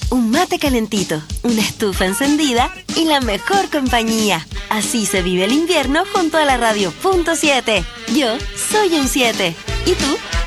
un mate calentito, una estufa encendida y la mejor compañía. Así se vive el invierno junto a la Radio Punto 7. Yo soy un 7. ¿Y tú?